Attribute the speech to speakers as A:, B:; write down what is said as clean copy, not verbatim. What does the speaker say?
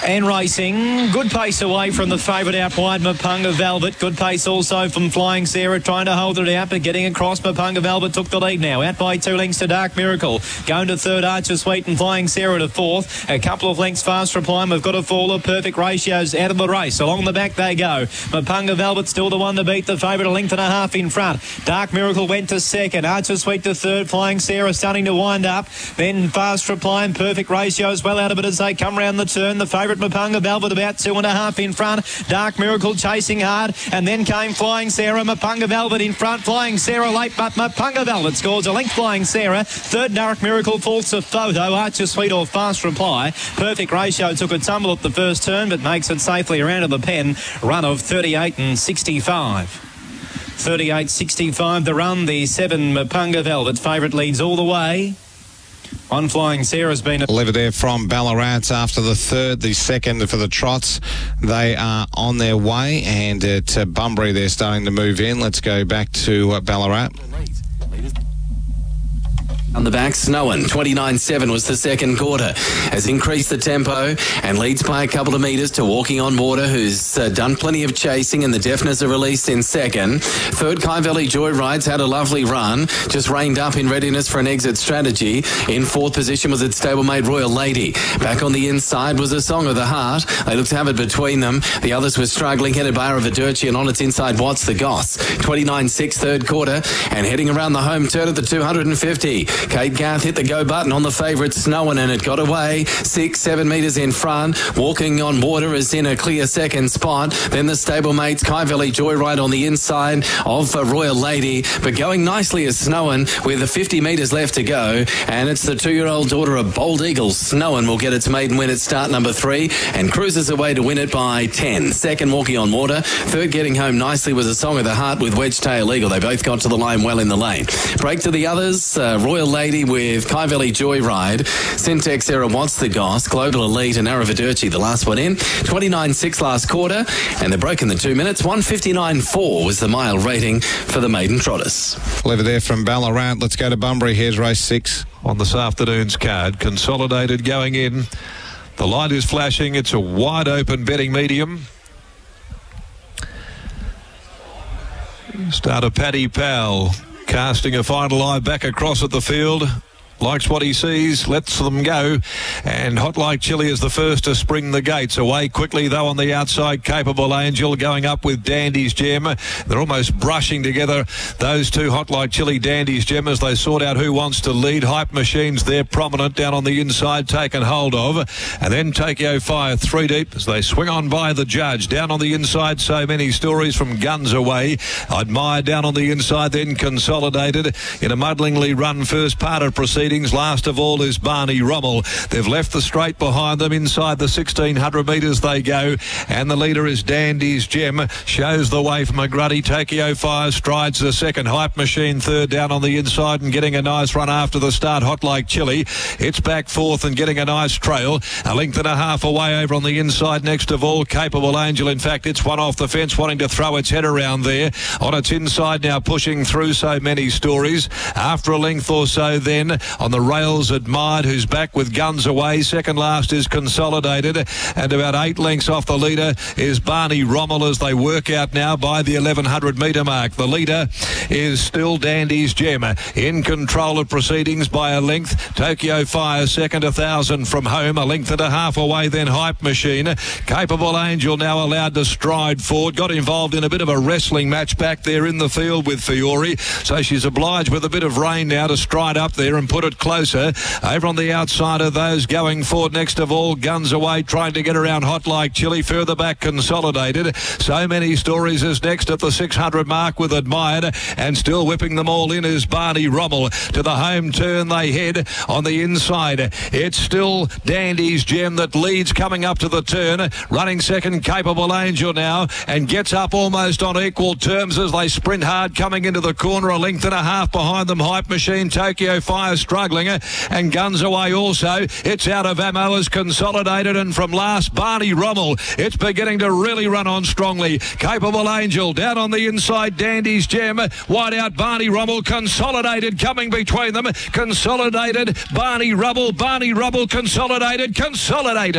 A: And racing, good pace away from the favourite out wide, Mapunga Velvet. Good pace also from Flying Sarah, trying to hold it out, but getting across. Mapunga Velvet took the lead now, out by 2 lengths to Dark Miracle. Going to third, Archer Sweet, and Flying Sarah to fourth. A couple of lengths Fast Reply. We've got a fall of Perfect Ratios out of the race. Along the back they go. Mapunga Velvet still the one to beat the favourite, a length and a half in front. Dark Miracle went to second, Archer Sweet to third. Flying Sarah starting to wind up. Then Fast Reply and Perfect Ratios well out of it as they come round the turn. The favourite Mapunga Velvet about 2.5 in front. Dark Miracle chasing hard, and then came Flying Sarah. Mapunga Velvet in front. Flying Sarah late, but Mapunga Velvet scores a length. Flying Sarah. Third, Dark Miracle falls to Photo. Archer Sweet or Fast Reply. Perfect Ratio took a tumble at the first turn, but makes it safely around to the pen. Run of 38 and 65. 38.65 the run. The 7 Mapunga Velvet favourite leads all the way. On Flying Sarah's been
B: delivered there from Ballarat after the third, the second for the trots. They are on their way, and at Bunbury they're starting to move in. Let's go back to Ballarat.
C: On the back, Snowen, 29.7 was the second quarter, has increased the tempo and leads by a couple of metres to Walking on Water, who's done plenty of chasing, and the Deafness are released in second. Third, Kai Valley Joyride's had a lovely run, just reined up in readiness for an exit strategy. In fourth position was its stablemate Royal Lady. Back on the inside was a Song of the Heart. They looked to have it between them. The others were struggling, headed by Aravidurci, and on its inside, What's the Goss. 29.6 third quarter, and heading around the home turn at the 250. Kate Garth hit the go button on the favourite Snowen, and it got away 6-7 metres in front. Walking on Water is in a clear second spot. Then the stablemates Kai Valley Joyride on the inside of Royal Lady, but going nicely is Snowen with 50 metres left to go, and it's the 2-year-old daughter of Bold Eagle. Snowen will get its maiden win at start number 3 and cruises away to win it by 10. Second, Walking on Water. Third, getting home nicely was a Song of the Heart with Wedgetail Eagle. They both got to the line well in the lane. Break to the others. Royal Lady with Kai Valley Joyride, Syntex Era What's the Goss, Global Elite and Aravidurci the last one in. 29.6 last quarter, and they're broken the 2 minutes. 159.4 was the mile rating for the maiden trotters.
B: Over there from Ballarat. Let's go to Bunbury. Here's race 6
D: on this afternoon's card. Consolidated going in. The light is flashing. It's a wide open betting medium. Starter Paddy Powell casting a final eye back across at the field. Likes what he sees, lets them go, and Hot Like Chili is the first to spring the gates. Away quickly though on the outside, Capable Angel going up with Dandy's Gem. They're almost brushing together, those two, Hot Like Chili, Dandy's Gem, as they sort out who wants to lead. Hype Machines there prominent down on the inside, taken hold of, and then Tokyo Fire 3 deep as they swing on by the judge. Down on the inside, So Many Stories from Guns Away. Admire down on the inside, then Consolidated in a muddlingly run first part of proceedings. Last of all is Barney Rommel. They've left the straight behind them. Inside the 1,600 metres they go, and the leader is Dandy's Gem. Shows the way from McGruddy. Tokyo Fire strides the second. Hype Machine third down on the inside and getting a nice run after the start. Hot Like Chili. It's back fourth and getting a nice trail. A length and a half away over on the inside. Next of all, Capable Angel. In fact, it's one off the fence, wanting to throw its head around there. On its inside now, pushing through So Many Stories. After a length or so then, on the rails, Admired, who's back with Guns Away. Second last is Consolidated, and about 8 lengths off the leader is Barney Rommel as they work out now by the 1,100 metre mark. The leader is still Dandy's Gem, in control of proceedings by a length. Tokyo Fire second, 1,000 from home. A length and a half away then Hype Machine. Capable Angel now allowed to stride forward. Got involved in a bit of a wrestling match back there in the field with Fiore, so she's obliged with a bit of rain now to stride up there and put it closer. Over on the outside of those going forward, next of all, Guns Away trying to get around Hot Like Chili. Further back, Consolidated. So Many Stories is next at the 600 mark with Admired, and still whipping them all in is Barney Rommel. To the home turn they head. On the inside, it's still Dandy's Gem that leads coming up to the turn. Running second, Capable Angel now, and gets up almost on equal terms as they sprint hard coming into the corner. A length and a half behind them, Hype Machine. Tokyo Fire struggling, and Guns Away also. It's out of ammo as Consolidated, and from last, Barney Rommel. It's beginning to really run on strongly. Capable Angel down on the inside, Dandy's Gem. Wide out, Barney Rommel. Consolidated coming between them. Consolidated, Barney Rubble, Consolidated.